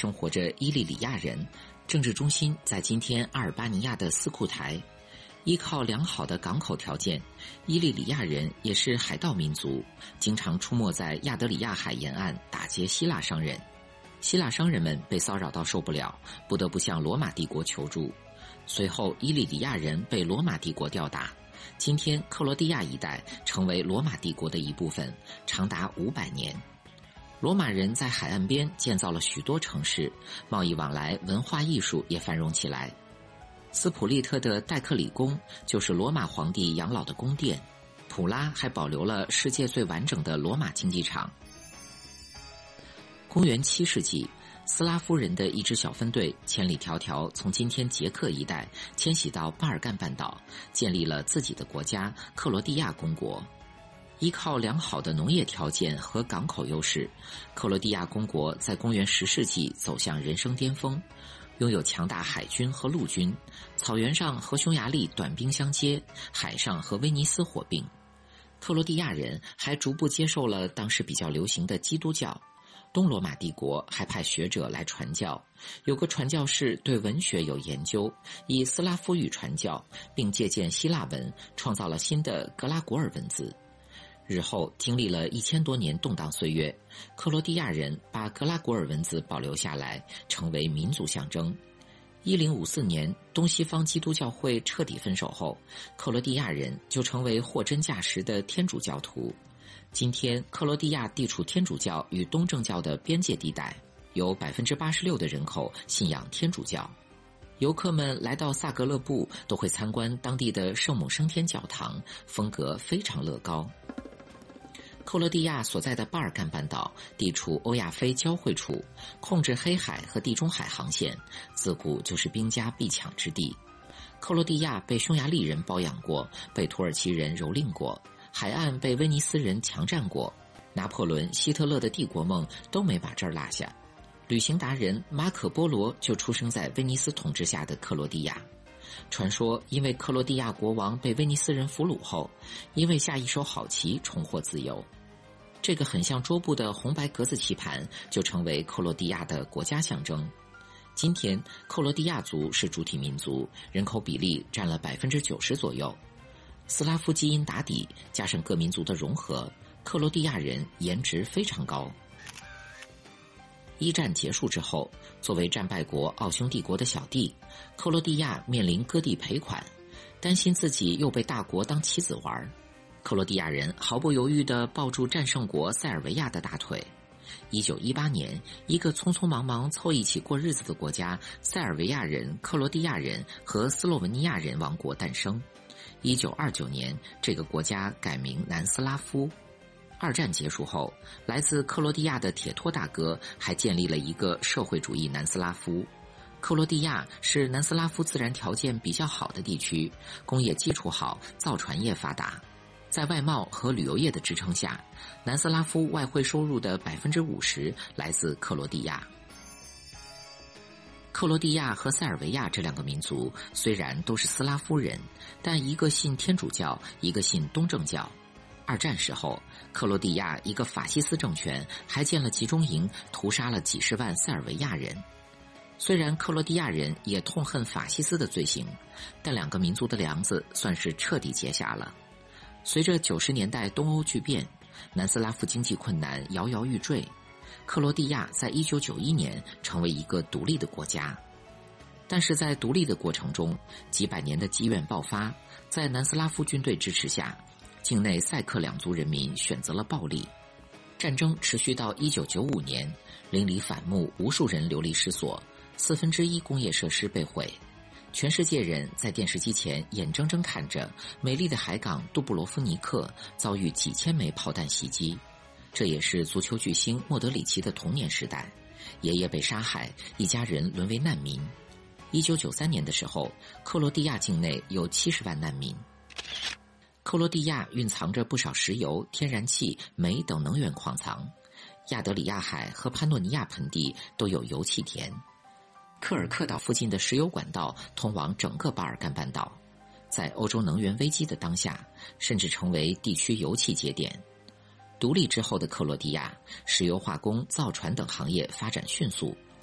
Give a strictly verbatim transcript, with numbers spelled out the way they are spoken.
生活着伊利里亚人，政治中心在今天阿尔巴尼亚的斯库台。依靠良好的港口条件，伊利里亚人也是海盗民族，经常出没在亚得里亚海沿岸打劫希腊商人。希腊商人们被骚扰到受不了，不得不向罗马帝国求助。随后伊利里亚人被罗马帝国吊打，今天克罗地亚一带成为罗马帝国的一部分，长达五百年。罗马人在海岸边建造了许多城市，贸易往来、文化艺术也繁荣起来。斯普利特的戴克里宫就是罗马皇帝养老的宫殿，普拉还保留了世界最完整的罗马竞技场。公元七世纪，斯拉夫人的一支小分队千里迢迢从今天捷克一带迁徙到巴尔干半岛，建立了自己的国家克罗地亚公国。依靠良好的农业条件和港口优势，克罗地亚公国在公元十世纪走向人生巅峰，拥有强大海军和陆军，草原上和匈牙利短兵相接，海上和威尼斯火并。克罗地亚人还逐步接受了当时比较流行的基督教，东罗马帝国还派学者来传教，有个传教士对文学有研究，以斯拉夫语传教，并借鉴希腊文，创造了新的格拉古尔文字。日后经历了一千多年动荡岁月，克罗地亚人把格拉古尔文字保留下来，成为民族象征。一零五四年，东西方基督教会彻底分手后，克罗地亚人就成为货真价实的天主教徒。今天，克罗地亚地处天主教与东正教的边界地带，有 百分之八十六 的人口信仰天主教。游客们来到萨格勒布都会参观当地的圣母升天教堂，风格非常乐高。克罗地亚所在的巴尔干半岛地处欧亚非交汇处，控制黑海和地中海航线，自古就是兵家必抢之地。克罗地亚被匈牙利人包养过，被土耳其人蹂躏过，海岸被威尼斯人强占过，拿破仑、希特勒的帝国梦都没把这儿落下。旅行达人马可波罗就出生在威尼斯统治下的克罗地亚。传说因为克罗地亚国王被威尼斯人俘虏后，因为下一手好棋重获自由。这个很像桌布的红白格子棋盘就成为克罗地亚的国家象征。今天克罗地亚族是主体民族，人口比例占了 百分之九十 左右。斯拉夫基因打底，加上各民族的融合，克罗地亚人颜值非常高。一战结束之后，作为战败国奥匈帝国的小弟，克罗地亚面临割地赔款，担心自己又被大国当棋子玩。克罗地亚人毫不犹豫地抱住战胜国塞尔维亚的大腿。一九一八年，一个匆匆忙忙凑一起过日子的国家——塞尔维亚人、克罗地亚人和斯洛文尼亚人王国诞生。一九二九年，这个国家改名南斯拉夫。二战结束后，来自克罗地亚的铁托大哥还建立了一个社会主义南斯拉夫。克罗地亚是南斯拉夫自然条件比较好的地区，工业基础好，造船业发达。在外贸和旅游业的支撑下，南斯拉夫外汇收入的 百分之五十 来自克罗地亚。克罗地亚和塞尔维亚这两个民族虽然都是斯拉夫人，但一个信天主教，一个信东正教。二战时候，克罗地亚一个法西斯政权还建了集中营，屠杀了几十万塞尔维亚人。虽然克罗地亚人也痛恨法西斯的罪行，但两个民族的梁子算是彻底结下了。随着九十年代东欧剧变，南斯拉夫经济困难摇摇欲坠，克罗地亚在一九九一年成为一个独立的国家。但是在独立的过程中，几百年的积怨爆发，在南斯拉夫军队支持下，境内塞克两族人民选择了暴力。战争持续到一九九五年，邻里反目，无数人流离失所，四分之一工业设施被毁。全世界人在电视机前眼睁睁看着美丽的海港杜布罗夫尼克遭遇几千枚炮弹袭击。这也是足球巨星莫德里奇的童年时代，爷爷被杀害，一家人沦为难民。一九九三年的时候，克罗地亚境内有七十万难民。克罗地亚蕴藏着不少石油、天然气、煤等能源矿藏，亚得里亚海和潘诺尼亚盆地都有油气田。科尔克岛附近的石油管道通往整个巴尔干半岛，在欧洲能源危机的当下，甚至成为地区油气节点。独立之后的克罗地亚，石油化工、造船等行业发展迅速，